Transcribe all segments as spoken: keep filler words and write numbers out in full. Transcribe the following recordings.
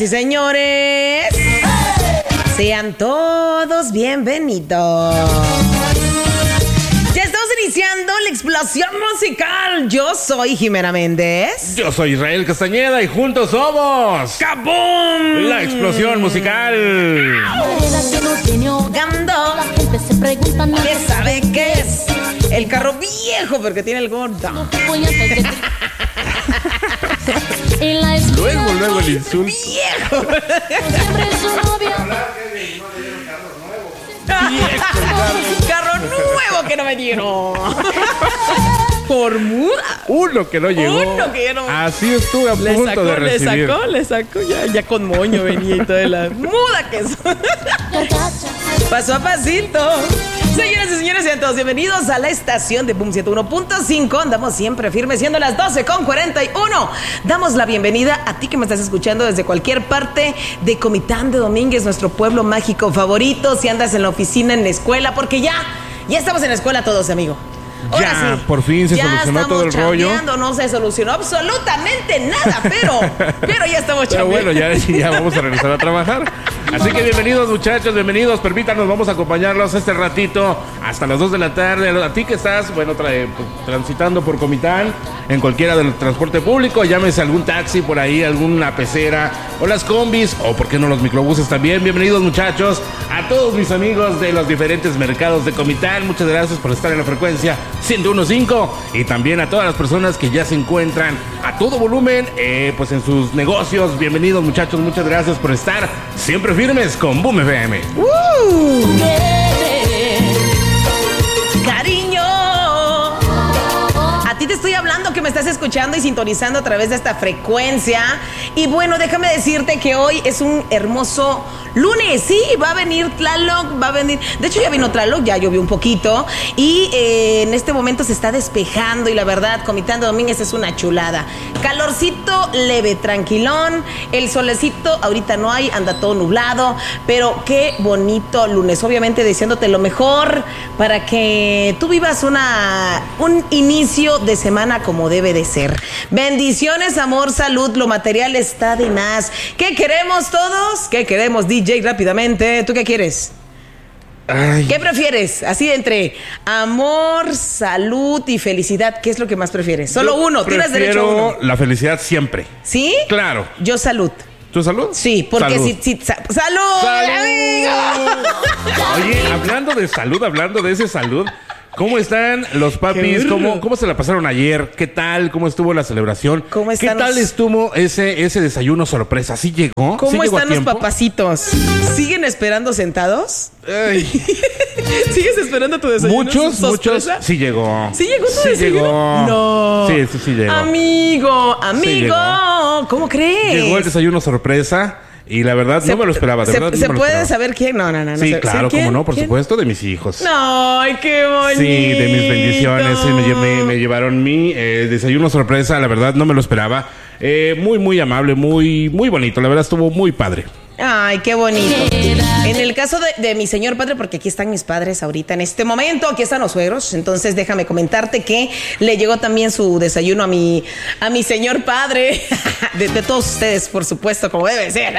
Señoras y señores, sean todos bienvenidos. Ya estamos iniciando la explosión musical. Yo soy Jimena Méndez. Yo soy Israel Castañeda y juntos somos ¡Kabum! La explosión musical. Jugando. ¿Qué sabe qué es? El carro viejo porque tiene el gordo. Luego, luego el insulto. Viejo. Carro nuevo que no me dieron. Por muda. Uno que no llegó. Uno que no. Así estuve a Le punto sacó, de recibir. le sacó, le sacó. Ya, ya con moño venía y toda la muda que es. Paso a pasito. Señoras y señores, sean todos bienvenidos a la estación de Boom ciento uno punto cinco. Andamos siempre firmes, siendo las doce con cuarenta y uno. Damos la bienvenida a ti que me estás escuchando desde cualquier parte de Comitán de Domínguez, nuestro pueblo mágico favorito. Si andas en la oficina, en la escuela, porque ya, ya estamos en la escuela todos, amigo. Ahora Ya, sí, por fin se ya solucionó todo el rollo. No se solucionó absolutamente nada, pero, pero ya estamos Pero chambeando. bueno, ya, ya vamos a regresar a trabajar. Así que bienvenidos, muchachos, bienvenidos. Permítanos, vamos a acompañarlos este ratito hasta las dos de la tarde. A ti que estás, bueno, tra- transitando por Comitán, en cualquiera del transporte público, llámese algún taxi por ahí, alguna pecera, o las combis, o por qué no los microbuses también. Bienvenidos, muchachos, a todos mis amigos de los diferentes mercados de Comitán. Muchas gracias por estar en la frecuencia ciento uno punto cinco, y también a todas las personas que ya se encuentran a todo volumen, eh, pues en sus negocios. Bienvenidos, muchachos, muchas gracias por estar siempre firmes con Boom F M. Uh, cariño, a ti te estoy hablando, que me estás escuchando y sintonizando a través de esta frecuencia. Y bueno, déjame decirte que hoy es un hermoso lunes. Sí, va a venir Tlaloc, va a venir. De hecho, ya vino Tlaloc, ya llovió un poquito. Y eh, en este momento se está despejando. Y la verdad, Comitán de Domínguez es una chulada. Calorcito leve, tranquilón. El solecito ahorita no hay, anda todo nublado. Pero qué bonito lunes. Obviamente, deseándote lo mejor para que tú vivas una un inicio de semana como debe de ser. Bendiciones, amor, salud. Lo material está de más. ¿Qué queremos todos? ¿Qué queremos, D J? Rápidamente, ¿tú qué quieres? Ay. ¿Qué prefieres? Así entre amor, salud y felicidad, ¿qué es lo que más prefieres? Solo Yo uno, tienes derecho a uno. prefiero la felicidad siempre. ¿Sí? Claro. Yo salud. ¿Tu salud? Sí, porque Salud. si, si sa- ¡salud! ¡Salud! ¡Amigo! Oye, hablando de salud, hablando de ese salud, ¿cómo están los papis? Qué ¿Cómo, ¿Cómo se la pasaron ayer? ¿Qué tal? ¿Cómo estuvo la celebración? ¿Cómo ¿Qué están tal los- estuvo ese, ese desayuno sorpresa? ¿Sí llegó? ¿Sí ¿Cómo llegó a están los tiempo? papacitos? ¿Siguen esperando sentados? Ay, ¿Sigues esperando tu desayuno? muchos, muchos. sorpresa? Sí llegó. ¿Sí llegó tu Sí desayuno? llegó. No. Sí, sí, sí llegó. Amigo, amigo, Sí llegó. ¿cómo crees? Llegó el desayuno sorpresa y la verdad no me lo esperaba. De ¿Se, verdad, no se me lo puede esperaba. saber quién? No, no, no. no Sí, sé- claro, ¿quién? cómo no, por ¿Quién? supuesto, de mis hijos. Ay, qué bonito. Sí, de mis bendiciones. Sí, me, lle- me- me llevaron mi eh, desayuno sorpresa. La verdad, no me lo esperaba. Eh, muy, muy amable, muy, muy bonito. La verdad, estuvo muy padre. Ay, qué bonito. En el caso de, de mi señor padre, porque aquí están mis padres ahorita en este momento, aquí están los suegros, entonces déjame comentarte que le llegó también su desayuno a mi, a mi señor padre, de, de todos ustedes, por supuesto, como debe ser.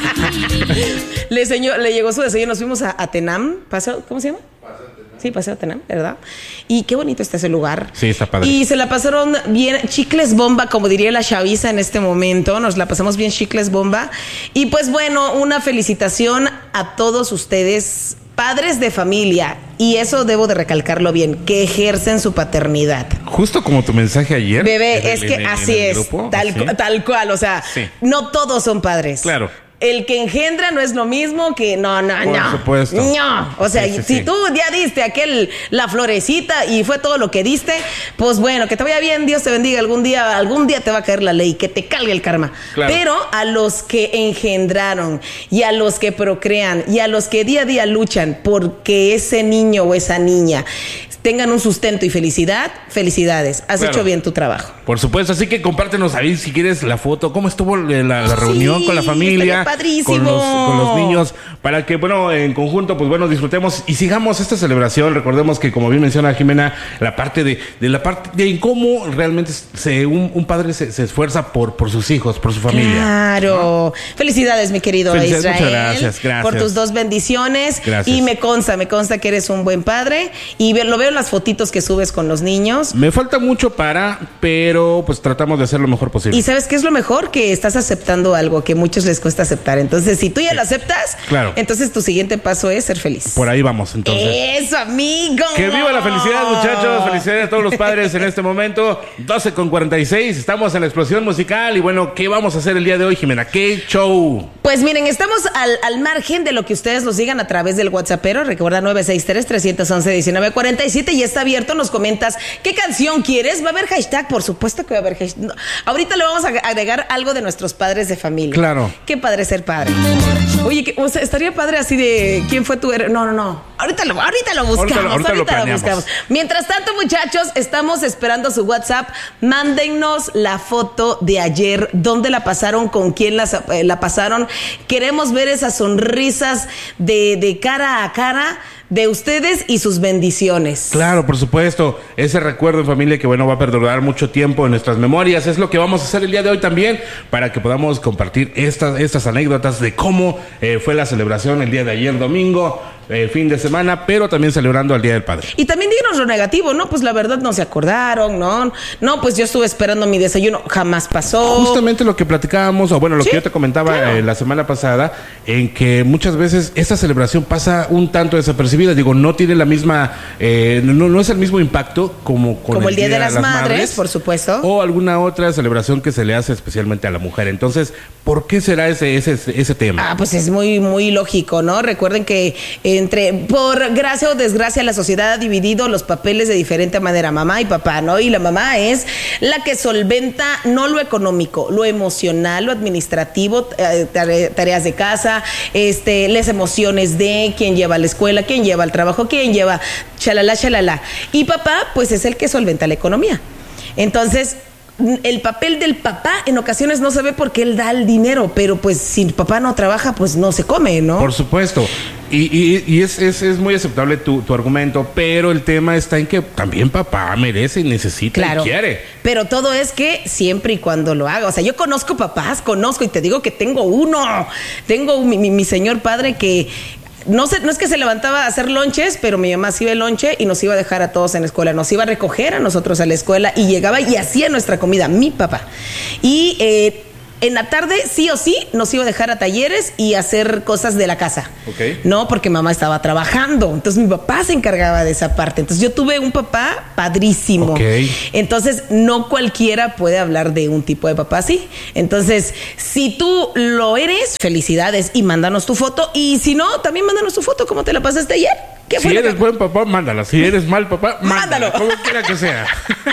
le, señor, le llegó su desayuno, nos fuimos a, a Tenam, Paseo, ¿cómo se llama? Sí, Paseo Tenam, ¿verdad? Y qué bonito está ese lugar. Sí, está padre. Y se la pasaron bien, chicles bomba, como diría la chaviza en este momento. Nos la pasamos bien chicles bomba. Y pues bueno, una felicitación a todos ustedes, padres de familia. Y eso debo de recalcarlo bien, que ejercen su paternidad. Justo como tu mensaje ayer. Bebé, en el- es que en el- en así el es, grupo, tal, así. cu- tal cual, o sea, Sí. no todos son padres. Claro. El que engendra no es lo mismo que no, no, Por no. supuesto. No, o sea, Sí, sí, si sí. tú ya diste aquel la florecita y fue todo lo que diste, pues bueno, que te vaya bien, Dios te bendiga, algún día algún día te va a caer la ley, que te calgue el karma. Claro. Pero a los que engendraron y a los que procrean y a los que día a día luchan porque ese niño o esa niña tengan un sustento y felicidad, felicidades. Has Claro. hecho bien tu trabajo. Por supuesto, así que compártenos ahí si quieres la foto, cómo estuvo la, la reunión Sí, con la familia, estaría padrísimo. con los, con los niños, para que, bueno, en conjunto, pues bueno, disfrutemos y sigamos esta celebración. Recordemos que, como bien menciona Jimena, la parte de, de la parte de cómo realmente se, un, un padre se, se esfuerza por, por sus hijos, por su familia. Claro. Felicidades, mi querido Felicidades, Israel. muchas gracias, gracias. Por tus dos bendiciones. Gracias. Y me consta, me consta que eres un buen padre. Y ve- lo veo en las fotitos que subes con los niños. Me falta mucho para, pero pues tratamos de hacer lo mejor posible. Y ¿sabes qué es lo mejor? Que estás aceptando algo que a muchos les cuesta aceptar. Entonces, si tú ya lo aceptas, Claro. entonces tu siguiente paso es ser feliz. Por ahí vamos, entonces. Eso, amigo. Que viva la felicidad, muchachos. Felicidades a todos los padres en este momento. doce con cuarenta y seis. Estamos en la explosión musical. Y bueno, ¿qué vamos a hacer el día de hoy, Jimena? ¿Qué show? Pues miren, estamos al, al margen de lo que ustedes nos digan a través del WhatsAppero. Recuerda nueve seis tres, tres uno uno, uno nueve cuatro siete y está abierto. Nos comentas qué canción quieres. Va a haber hashtag, por supuesto que va a haber hashtag. No, ahorita le vamos a agregar algo de nuestros padres de familia. Claro. Qué padre ser padre. Oye, que, o sea, estaría padre así de quién fue tu héroe. No, no, no. Ahorita lo, ahorita lo buscamos. Ahorita- ahorita lo planeamos. buscamos. Mientras tanto, muchachos, estamos esperando su WhatsApp. Mándennos la foto de ayer, dónde la pasaron, con quién las, eh, la pasaron. Queremos ver esas sonrisas de, de cara a cara de ustedes y sus bendiciones. Claro, por supuesto. Ese recuerdo en familia que, bueno, va a perdurar mucho tiempo en nuestras memorias. Es lo que vamos a hacer el día de hoy también, para que podamos compartir estas, estas anécdotas de cómo eh, fue la celebración el día de ayer, domingo, eh, fin de semana, pero también celebrando al Día del Padre. Y también díganos lo negativo, ¿no? Pues la verdad no se acordaron, ¿no? No, pues yo estuve esperando mi desayuno, jamás pasó. Justamente lo que platicábamos, o bueno, lo Sí, que yo te comentaba claro. eh, la semana pasada, en que muchas veces esta celebración pasa un tanto desapercibida. Digo, no tiene la misma, eh, no, no es el mismo impacto como con Como el Día de las Madres, por supuesto. o alguna otra celebración que se le hace especialmente a la mujer. Entonces, ¿por qué será ese ese ese tema? Ah, pues es muy, muy lógico, ¿no? Recuerden que entre, por gracia o desgracia, la sociedad ha dividido los papeles de diferente manera, mamá y papá, ¿no? Y la mamá es la que solventa no lo económico, lo emocional, lo administrativo, eh, tare- tareas de casa, este, las emociones de quién lleva a la escuela, quién lleva al trabajo, quién lleva, chalala, chalala. Y papá, pues es el que solventa la economía. Entonces, el papel del papá en ocasiones no se ve porque él da el dinero, pero pues si papá no trabaja, pues no se come, ¿no? Por supuesto. Y, y, y es, es, es muy aceptable tu, tu argumento, pero el tema está en que también papá merece y necesita Claro. y quiere. Pero todo es que siempre y cuando lo haga. O sea, yo conozco papás, conozco y te digo que tengo uno. Tengo mi, mi, mi señor padre que no sé, no es que se levantaba a hacer lonches, pero mi mamá se iba el lonche y nos iba a dejar a todos en la escuela. Nos iba a recoger a nosotros a la escuela y llegaba y hacía nuestra comida, mi papá. Y eh, en la tarde, sí o sí, nos iba a dejar a talleres y hacer cosas de la casa. Ok. No, porque mamá estaba trabajando. Entonces mi papá se encargaba de esa parte. Entonces yo tuve un papá padrísimo. Ok. Entonces no cualquiera puede hablar de un tipo de papá así. Entonces, si tú lo eres, felicidades y mándanos tu foto. Y si no, también mándanos tu foto. ¿Cómo te la pasaste ayer? ¿Qué Si fue lo eres que- buen papá, mándala. Si eres mal papá, mándala. Mándalo. Como quiera que sea.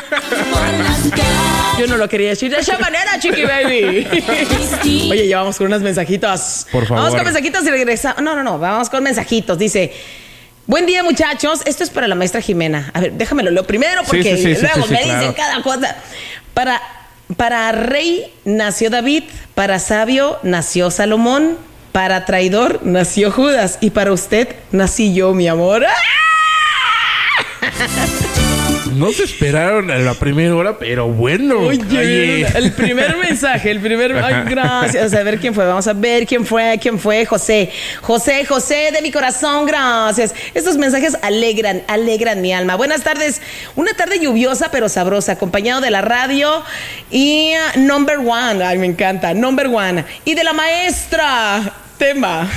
Yo no lo quería decir de esa manera, chiqui baby. Oye, ya vamos con unos mensajitos. Por favor. Vamos con mensajitos y regresamos. No, no, no, vamos con mensajitos. Dice: buen día, muchachos. Esto es para la maestra Jimena. A ver, déjamelo leo primero porque Sí, sí, sí, luego sí, sí, me sí, dicen claro. cada cosa. Para, para rey nació David, para sabio nació Salomón, para traidor nació Judas y para usted nací yo, mi amor. No se esperaron a la primera hora, pero bueno. Oye, Oye. el primer mensaje, el primer... Ay, gracias. A ver quién fue. Vamos a ver quién fue, quién fue. José. José, José de mi corazón, gracias. Estos mensajes alegran, alegran mi alma. Buenas tardes. Una tarde lluviosa pero sabrosa, acompañado de la radio y uh, number one. Ay, me encanta. Number one. Y de la maestra. Tema.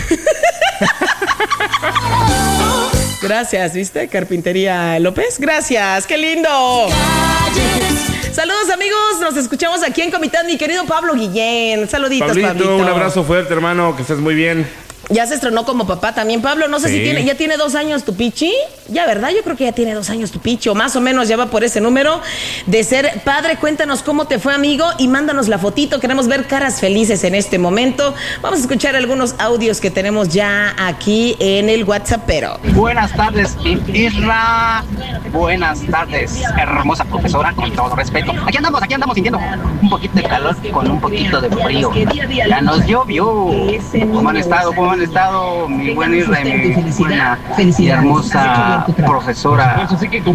Gracias, ¿viste? Carpintería López. Gracias, qué lindo. Saludos, amigos. Nos escuchamos aquí en Comitán, mi querido Pablo Guillén. Saluditos, Pablito, Pablito. un abrazo fuerte, hermano. Que estés muy bien. Ya se estrenó como papá también, Pablo. No sé Sí. si tiene, ya tiene dos años tu Pichi. Ya, ¿verdad? Yo creo que ya tiene dos años tu Pichi, o más o menos ya va por ese número de ser padre. Cuéntanos cómo te fue, amigo, y mándanos la fotito. Queremos ver caras felices en este momento. Vamos a escuchar algunos audios que tenemos ya aquí en el WhatsApp, pero. Buenas tardes, Isra. Buenas tardes, hermosa profesora, con todo respeto. Aquí andamos, aquí andamos sintiendo un poquito de calor con un poquito de frío. Ya nos llovió. ¿Cómo han estado? ¿Cómo han estado? Mi buen Isra y mi buena y hermosa profesora.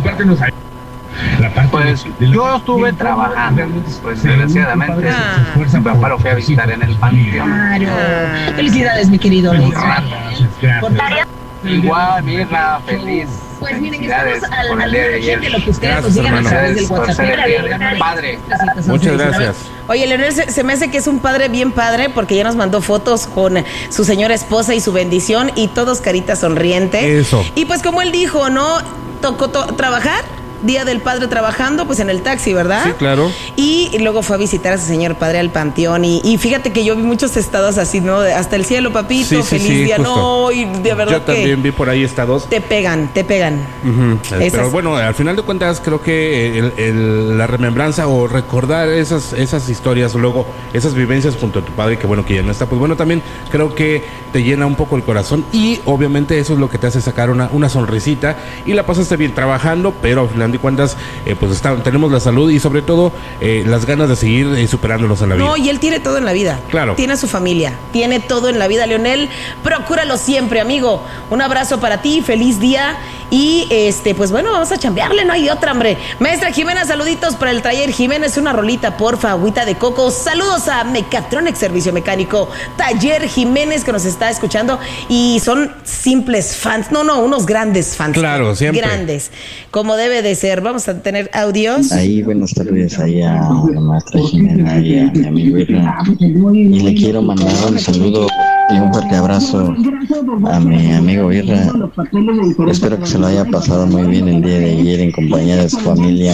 Pues yo estuve trabajando, pues desgraciadamente Ah. mi papá lo fui a visitar en el panteón. Ah. Felicidades, mi querido Un Luis. rato. Igual, Mirra, feliz. Pues miren, Felicidades estamos al, por el al día de de ayer. lo que ustedes Gracias, nos digan a hermano. través del Por WhatsApp. ser el día del padre. Muchas gracias. Oye, Leonel, se, se me hace que es un padre bien padre porque ya nos mandó fotos con su señora esposa y su bendición y todos caritas sonrientes. Eso. Y pues como él dijo, ¿no? Tocó to- trabajar. Día del Padre trabajando, pues en el taxi, ¿verdad? Sí, claro. Y luego fue a visitar a su señor padre al panteón. Y, y fíjate que yo vi muchos estados así, ¿no? De hasta el cielo, papito, Sí, sí, feliz sí, día. justo. No, y de verdad Yo que también vi por ahí estados. te pegan, te pegan. Ujú. Esas- Pero bueno, al final de cuentas creo que el- el- la remembranza o recordar esas esas historias, luego esas vivencias junto a tu padre, que bueno que ya no está, pues bueno, también creo que te llena un poco el corazón y obviamente eso es lo que te hace sacar una, una sonrisita y la pasaste bien trabajando, pero al final de cuentas eh, pues está- tenemos la salud y sobre todo eh, las ganas de seguir eh, superándolos en la vida. No, y él tiene todo en la vida. Claro. Tiene a su familia, tiene todo en la vida, Leonel. Procúralo siempre, amigo. Un abrazo para ti, feliz día. Y este, pues bueno, vamos a chambearle, no hay de otra, hombre. Maestra Jimena, saluditos para el taller Jiménez, una rolita, porfa, agüita de coco. Saludos a Mecatronic Servicio Mecánico, Taller Jiménez, que nos está escuchando. Y son simples fans, no, no, unos grandes fans. Claro, siempre. Grandes, como debe de ser. Vamos a tener audios. Ahí, buenas tardes, ahí a la maestra Jimena y a mi amigo Irra. Y le quiero mandar un saludo y un fuerte abrazo a mi amigo Irra. Espero que se lo haya pasado muy bien el día de ayer en compañía de su familia,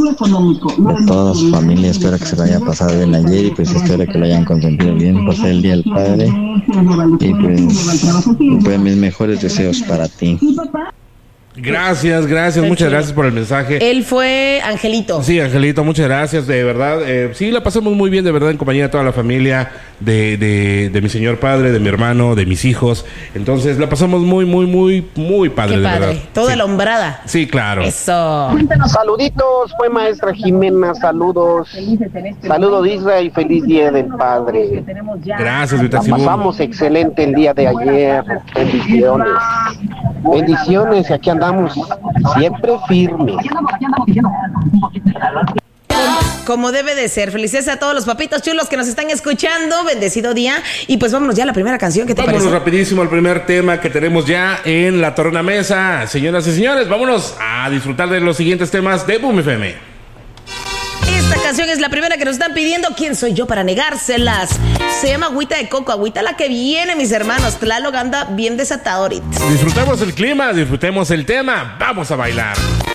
de toda su familia. Espero que se lo haya pasado bien ayer y pues espero que lo hayan consentido bien por ser el Día del Padre. Y pues, pues mis mejores deseos para ti. Gracias, gracias, Qué muchas chulo. gracias por el mensaje. Él fue Angelito. Sí, Angelito, muchas gracias, de verdad. Eh, sí, la pasamos muy bien, de verdad, en compañía de toda la familia, de, de, de mi señor padre, de mi hermano, de mis hijos. Entonces, la pasamos muy, muy, muy, muy padre, Qué de padre. verdad. Toda Sí. la hombrada. Sí, claro. Eso. Saluditos, fue maestra Jimena, saludos. Saludos Isra y feliz día del padre. Gracias, La Vitasibu. pasamos excelente el día de ayer. Bendiciones. Bendiciones y aquí andamos siempre firmes. Como debe de ser. Felicidades a todos los papitos chulos que nos están escuchando. Bendecido día. Y pues vámonos ya a la primera canción. ¿Qué te Vámonos parece? rapidísimo al primer tema que tenemos ya en la tornamesa. Señoras y señores, vámonos a disfrutar de los siguientes temas de Boom F M. Esta canción es la primera que nos están pidiendo. ¿Quién soy yo para negárselas? Se llama Agüita de Coco. Agüita la que viene, mis hermanos. Tlaloc anda bien desatado ahorita. Disfrutemos el clima, disfrutemos el tema. Vamos a bailar.